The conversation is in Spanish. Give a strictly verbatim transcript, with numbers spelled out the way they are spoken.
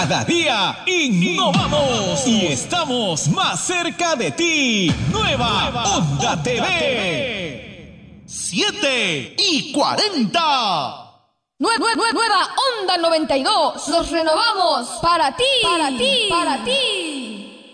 Cada día innovamos y estamos más cerca de ti. Nueva, Nueva Onda, Onda T V. T V. siete y cuarenta. Nue nue nueva Onda noventa y dos. Nos renovamos para ti, para ti, para ti.